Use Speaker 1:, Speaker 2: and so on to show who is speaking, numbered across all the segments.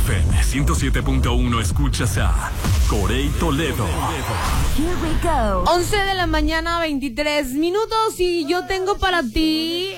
Speaker 1: FM 107.1 escuchas a Corey Toledo.
Speaker 2: Here we go.
Speaker 3: 11 de la mañana, 23 minutos, y yo tengo para ti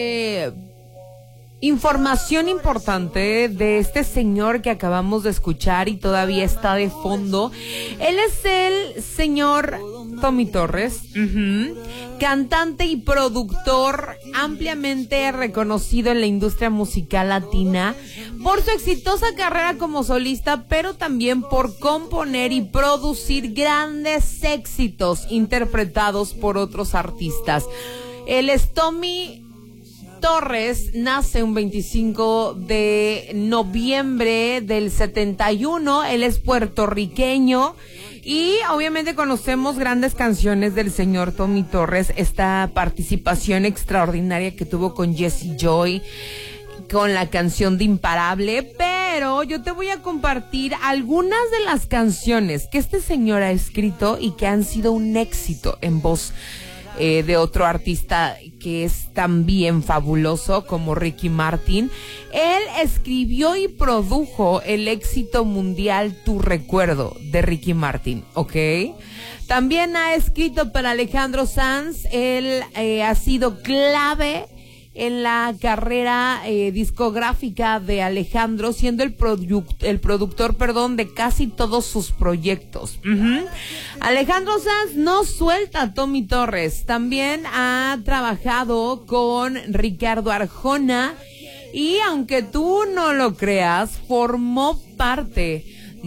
Speaker 3: información importante de este señor que acabamos de escuchar y todavía está de fondo. Él es el señor Tommy Torres, cantante y productor ampliamente reconocido en la industria musical latina por su exitosa carrera como solista, pero también por componer y producir grandes éxitos interpretados por otros artistas. Él es Tommy Torres, nace un 25 de noviembre del 71, él es puertorriqueño y obviamente conocemos grandes canciones del señor Tommy Torres, esta participación extraordinaria que tuvo con Jessie Joy, con la canción de Imparable, pero yo te voy a compartir algunas de las canciones que este señor ha escrito y que han sido un éxito en voz de otro artista que es también fabuloso como Ricky Martin. Él escribió y produjo el éxito mundial Tu Recuerdo de Ricky Martin, ¿ok? También ha escrito para Alejandro Sanz. Él ha sido clave en la carrera discográfica de Alejandro, siendo el productor de casi todos sus proyectos. Alejandro Sanz no suelta a Tommy Torres. También ha trabajado con Ricardo Arjona y, aunque tú no lo creas, formó parte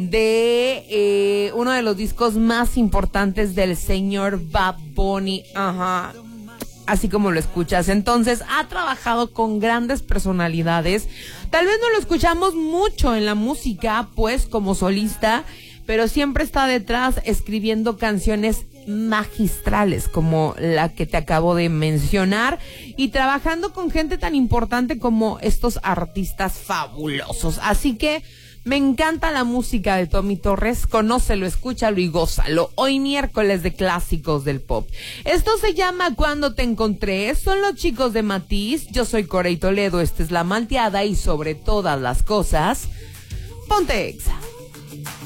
Speaker 3: de uno de los discos más importantes del señor Bad Bunny. Así como lo escuchas. Entonces, ha trabajado con grandes personalidades. Tal vez no lo escuchamos mucho en la música, pues, como solista, pero siempre está detrás escribiendo canciones magistrales como la que te acabo de mencionar y trabajando con gente tan importante como estos artistas fabulosos. Así que me encanta la música de Tommy Torres. Conócelo, escúchalo y gózalo. Hoy miércoles de clásicos del pop. Esto se llama Cuando te encontré. Son los chicos de Matiz. Yo soy Corey Toledo. Esta es La Malteada y sobre todas las cosas, ponte Exa.